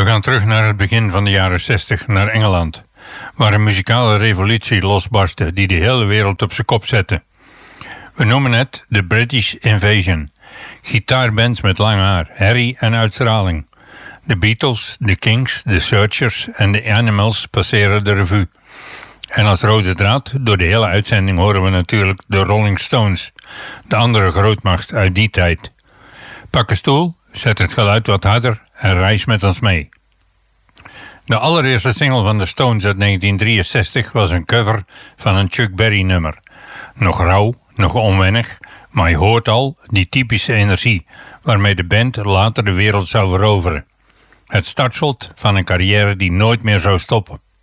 gaan terug naar het begin van de jaren 60, naar Engeland, waar een muzikale revolutie losbarstte die de hele wereld op zijn kop zette. We noemen het de British Invasion. Gitaarbands met lang haar, herrie en uitstraling. De Beatles, de Kings, de Searchers en de Animals passeren de revue. En als rode draad door de hele uitzending horen we natuurlijk de Rolling Stones, de andere grootmacht uit die tijd. Pak een stoel, zet het geluid wat harder en reis met ons mee. De allereerste single van de Stones uit 1963 was een cover van een Chuck Berry nummer. Nog rauw, nog onwennig, maar je hoort al die typische energie waarmee de band later de wereld zou veroveren. Het startschot van een carrière die nooit meer zou stoppen.